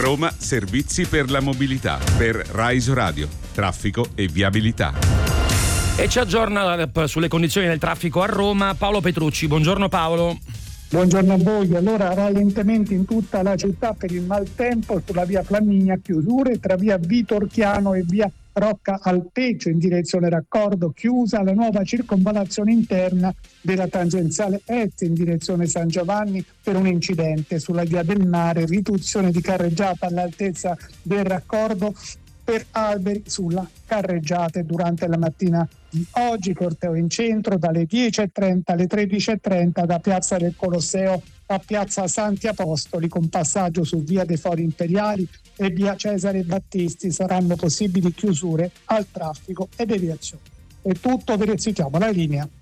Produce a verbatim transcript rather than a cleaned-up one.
Roma Servizi per la mobilità. Per Raiso Radio. Traffico e viabilità. E ci aggiorna sulle condizioni del traffico a Roma Paolo Petrucci. Buongiorno Paolo. Buongiorno a voi. Allora, rallentamenti in tutta la città per il maltempo sulla via Flaminia, chiusure tra via Vitorchiano e via Rocca Alpegio in direzione Raccordo, chiusa la nuova circonvallazione interna della tangenziale est in direzione San Giovanni per un incidente sulla via del Mare, riduzione di carreggiata all'altezza del Raccordo per alberi sulla carreggiata. Durante la mattina di oggi corteo in centro dalle dieci e trenta alle tredici e trenta da Piazza del Colosseo a Piazza Santi Apostoli, con passaggio su via dei Fori Imperiali e via Cesare Battisti. Saranno possibili chiusure al traffico e deviazioni. È tutto, verifichiamo la linea.